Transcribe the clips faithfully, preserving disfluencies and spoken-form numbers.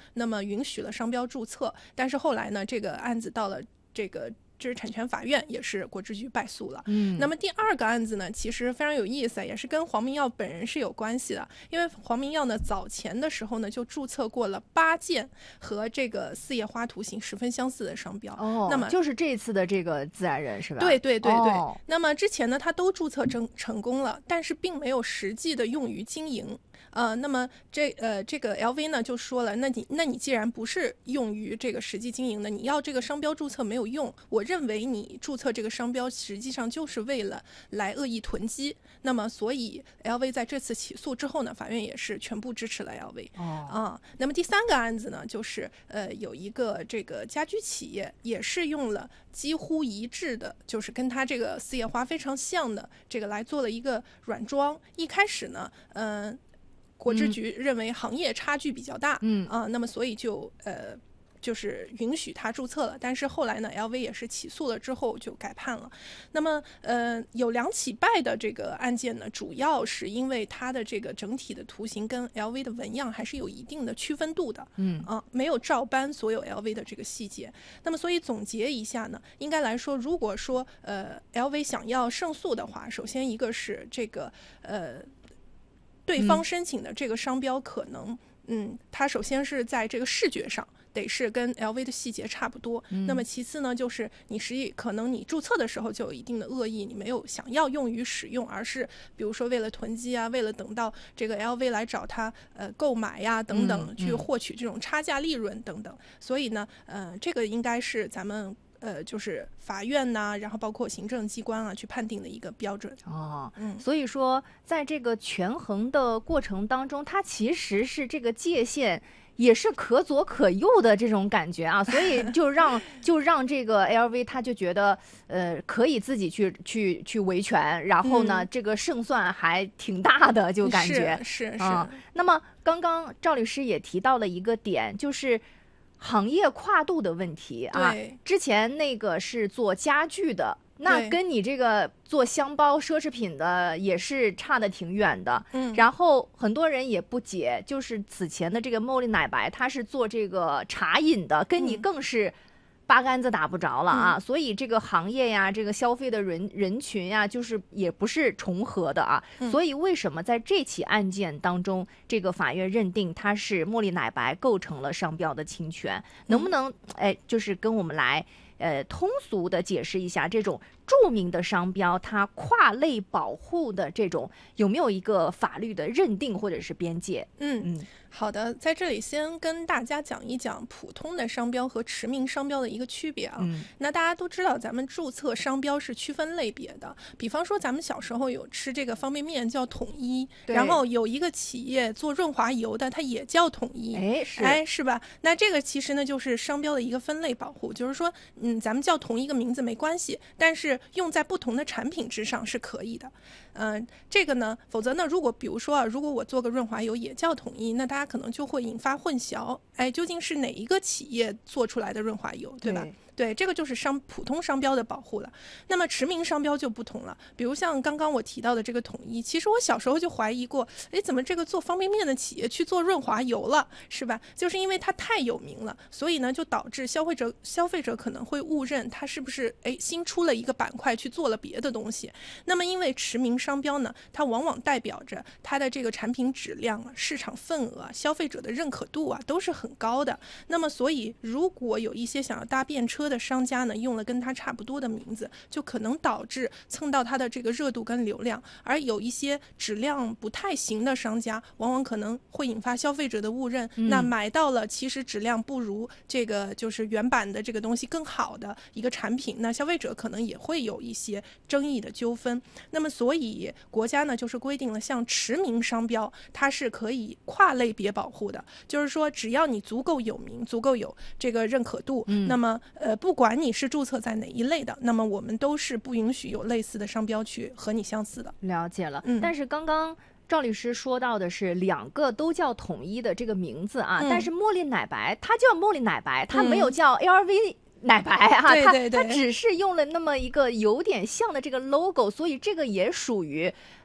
那么允许了商标注册。但是后来呢，这个案子到了这个知识产权法院，也是国知局败诉了。 嗯， 那么第二个案子呢，其实非常有意思，也是跟黄明耀本人是有关系的。因为黄明耀呢，早前的时候呢，就注册过了八件和这个四叶花图形十分相似的商标。 哦， 那么就是这次的这个自然人是吧？ 对对对对。 哦、 那么之前呢，他都注册成成功了，但是并没有实际的用于经营。呃，那么这呃这个 L V 呢就说了，那你那你既然不是用于这个实际经营的，你要这个商标注册没有用。我认为你注册这个商标实际上就是为了来恶意囤积。那么所以 L V 在这次起诉之后呢，法院也是全部支持了 L V。 哦啊，那么第三个案子呢，就是呃有一个这个家居企业也是用了几乎一致的，就是跟它这个四叶花非常像的这个来做了一个软装。一开始呢，嗯、呃。国知局认为行业差距比较大， 嗯啊，那么所以就呃就是允许他注册了。但是后来呢 ，L V 也是起诉了之后就改判了。那么呃有两起败的这个案件呢，主要是因为它的这个整体的图形跟 L V 的纹样还是有一定的区分度的， 嗯啊，没有照搬所有 L V 的这个细节。那么所以总结一下呢，应该来说，如果说呃 L V 想要胜诉的话，首先一个是这个呃。对方申请的这个商标可能，嗯，它首先是在这个视觉上得是跟 L V 的细节差不多。 嗯、 那么其次呢，就是你实际可能你注册的时候就有一定的恶意，你没有想要用于使用，而是比如说为了囤积啊，为了等到这个 L V 来找他呃购买呀等等， 嗯、 去获取这种差价利润等等。所以呢，呃，这个应该是咱们。呃，就是法院呐、啊，然后包括行政机关啊，去判定的一个标准。 哦， 嗯， 所以说，在这个权衡的过程当中，它其实是这个界限也是可左可右的这种感觉啊，所以就让就让这个 L V 他就觉得，呃，可以自己去去去维权，然后呢， 嗯、 这个胜算还挺大的，就感觉是是是、 嗯。那么刚刚赵律师也提到了一个点，就是行业跨度的问题啊，之前那个是做家具的，那跟你这个做箱包奢侈品的也是差得挺远的。 嗯， 然后很多人也不解，就是此前的这个茉莉奶白，它是做这个茶饮的，跟你更是八竿子打不着了啊。 嗯、 所以这个行业呀，这个消费的人人群呀，就是也不是重合的啊。 嗯、 所以为什么在这起案件当中，这个法院认定它是茉莉奶白构成了商标的侵权？能不能哎，就是跟我们来呃通俗的解释一下，这种著名的商标它跨类保护的这种有没有一个法律的认定或者是边界？ 嗯嗯，好的，在这里先跟大家讲一讲普通的商标和驰名商标的一个区别啊。 嗯， 那大家都知道，咱们注册商标是区分类别的，比方说咱们小时候有吃这个方便面叫统一，然后有一个企业做润滑油的，它也叫统一， 哎是哎是吧？那这个其实呢就是商标的一个分类保护，就是说，嗯，咱们叫同一个名字没关系，但是用在不同的产品之上是可以的。嗯、呃，这个呢，否则呢，如果比如说啊，如果我做个润滑油也叫统一，那大家可能就会引发混淆，哎，究竟是哪一个企业做出来的润滑油，对吧？ 对对，这个就是商普通商标的保护了。那么驰名商标就不同了，比如像刚刚我提到的这个统一，其实我小时候就怀疑过，哎，怎么这个做方便面的企业去做润滑油了，是吧？就是因为它太有名了，所以呢，就导致消费者消费者可能会误认它是不是哎新出了一个板块去做了别的东西。那么因为驰名商标呢，它往往代表着它的这个产品质量啊、市场份额啊、消费者的认可度啊都是很高的。那么所以如果有一些想要搭便车的商家呢，用了跟它差不多的名字，就可能导致蹭到它的这个热度跟流量。而有一些质量不太行的商家，往往可能会引发消费者的误认， 嗯、 那买到了其实质量不如这个就是原版的这个东西更好的一个产品，那消费者可能也会有一些争议的纠纷。那么所以国家呢就是规定了，像驰名商标它是可以跨类别保护的，就是说只要你足够有名，足够有这个认可度， 嗯、 那么呃不管你是注册在哪一类的，那么我们都是不允许有类似的商标去和你相似的。 了解了， 嗯、 但是刚刚赵律师说到的是两个都叫统一的这个名字啊， 嗯、 但是茉莉奶白它叫茉莉奶白，它没有叫 L V、嗯奶白啊， 对对对， 它它只是用了那么一个有点像的这个 logo， 所以这个也属于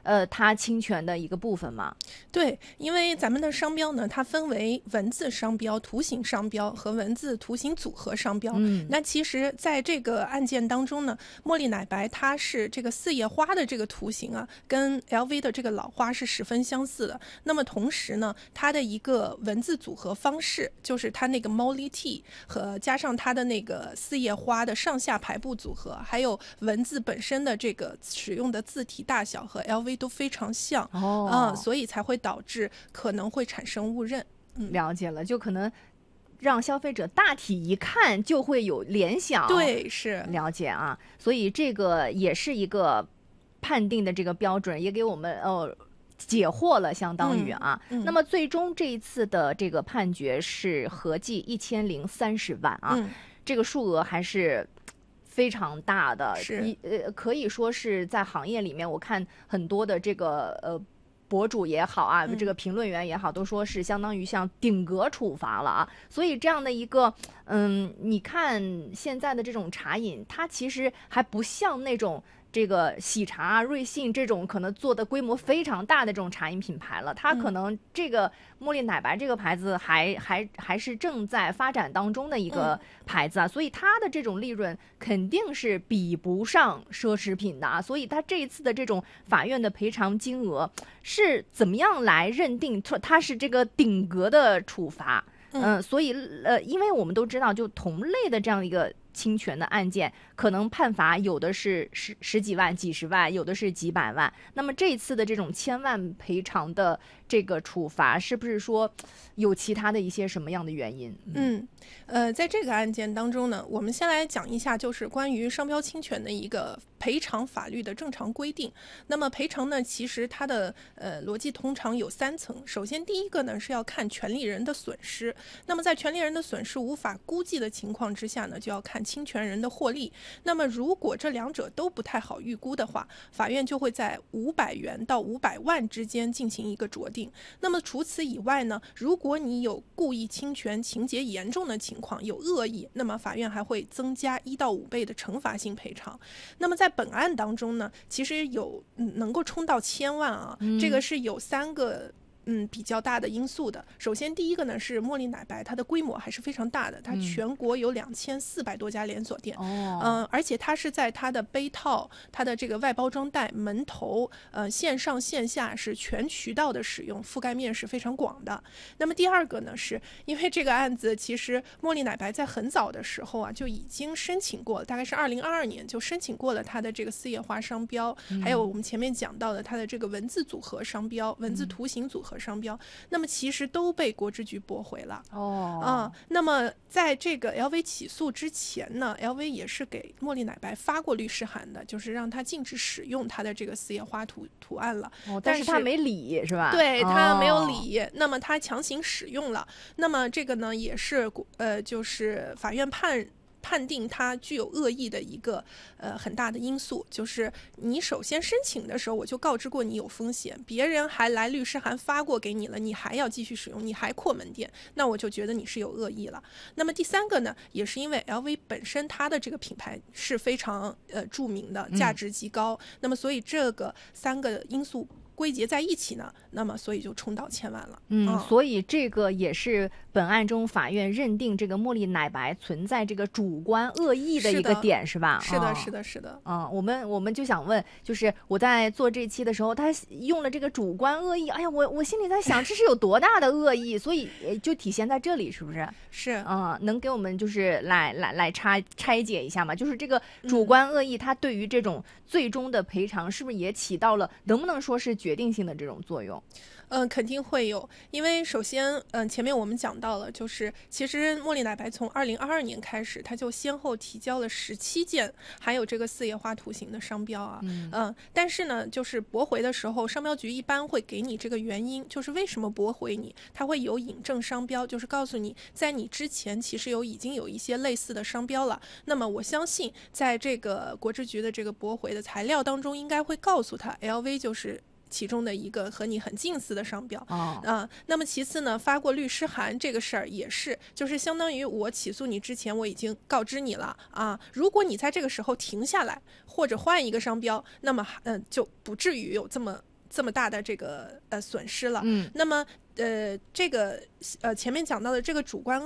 呃它侵权的一个部分吗？ 对，因为咱们的商标呢，它分为文字商标、图形商标和文字图形组合商标。 嗯， 那其实在这个案件当中呢，茉莉奶白它是这个四叶花的这个图形啊，跟 L V 的这个老花是十分相似的。那么同时呢，它的一个文字组合方式，就是它那个 Molly T 和加上它的那个四叶花的上下排布组合，还有文字本身的这个使用的字体大小和 L V 都非常像。 哦， 嗯，所以才会导致可能会产生误认。嗯， 了解了，就可能让消费者大体一看就会有联想。 对，是了解啊，所以这个也是一个判定的这个标准，也给我们呃解惑了，相当于啊。 嗯嗯、 那么最终这一次的这个判决是合计一千零三十万啊， 嗯、 这个数额还是非常大的， 是一呃可以说是在行业里面，我看很多的这个呃。博主也好啊， 嗯、 这个评论员也好，都说是相当于像顶格处罚了啊。所以这样的一个，嗯，你看现在的这种茶饮，它其实还不像那种这个喜茶、瑞幸这种可能做的规模非常大的这种茶饮品牌了。它可能这个茉莉奶白这个牌子还还还是正在发展当中的一个牌子啊，所以它的这种利润肯定是比不上奢侈品的啊。所以它这一次的这种法院的赔偿金额是怎么样来认定它是这个顶格的处罚？嗯，所以呃，因为我们都知道，就同类的这样一个侵权的案件，可能判罚有的是十十几万、几十万，有的是几百万。那么这一次的这种千万赔偿的这个处罚，是不是说有其他的一些什么样的原因？ 嗯，呃，在这个案件当中呢，我们先来讲一下，就是关于商标侵权的一个赔偿法律的正常规定。那么赔偿呢，其实它的呃逻辑通常有三层。首先，第一个呢是要看权利人的损失。那么在权利人的损失无法估计的情况之下呢，就要看侵权人的获利。那么如果这两者都不太好预估的话，法院就会在五百元到五百万之间进行一个酌定。那么除此以外呢，如果你有故意侵权情节严重的情况，有恶意，那么法院还会增加一到五倍的惩罚性赔偿。那么在本案当中呢，其实有、嗯、能够冲到千万啊、嗯，这个是有三个嗯，比较大的因素的。首先，第一个呢是茉莉奶白，它的规模还是非常大的，它全国有两千四百多家连锁店，嗯、呃，而且它是在它的杯套、它的这个外包装袋、门头，呃，线上线下是全渠道的使用，覆盖面是非常广的。那么第二个呢，是因为这个案子其实茉莉奶白在很早的时候啊就已经申请过了，大概是二零二二年就申请过了它的这个四叶花商标，嗯、还有我们前面讲到的它的这个文字组合商标、文字图形组合商标，那么其实都被国之局驳回了。 哦， 啊，那么在这个 L V 起诉之前呢 ，L V 也是给茉莉奶白发过律师函的，就是让他禁止使用他的这个四叶花图图案了。 哦，但是他没理是吧？ 对，他没有理，哦、那么他强行使用了。那么这个呢，也是呃，就是法院判。判定它具有恶意的一个呃很大的因素，就是你首先申请的时候我就告知过你有风险，别人还来律师函发过给你了，你还要继续使用，你还扩门店，那我就觉得你是有恶意了。那么第三个呢，也是因为 L V 本身它的这个品牌是非常呃著名的，价值极高，嗯、那么所以这个三个因素归结在一起呢，那么所以就冲到千万了。 嗯，哦、所以这个也是本案中法院认定这个茉莉奶白存在这个主观恶意的一个点， 是, 是吧？ 是的，是的，是的。 嗯，我们我们就想问，就是我在做这期的时候，他用了这个主观恶意，哎呀，我我心里在想，这是有多大的恶意？所以就体现在这里，是不是？ 是。 嗯，能给我们就是来来来拆拆解一下吗？就是这个主观恶意，它对于这种最终的赔偿，是不是也起到了能不能说是决定性的这种作用？ 嗯、呃，肯定会有，因为首先，嗯、呃，前面我们讲到了，就是其实茉莉奶白从二零二二年开始，它就先后提交了十七件，还有这个四叶花图形的商标啊，嗯、呃，但是呢，就是驳回的时候，商标局一般会给你这个原因，就是为什么驳回你，它会有引证商标，就是告诉你在你之前其实有已经有一些类似的商标了。那么我相信，在这个国之局的这个驳回的材料当中，应该会告诉他 L V 就是其中的一个和你很近似的商标啊、 哦呃。那么其次呢，发过律师函这个事儿也是，就是相当于我起诉你之前我已经告知你了啊。如果你在这个时候停下来或者换一个商标，那么嗯、呃、就不至于有这么这么大的这个呃损失了。 嗯， 那么呃，这个呃前面讲到的这个主观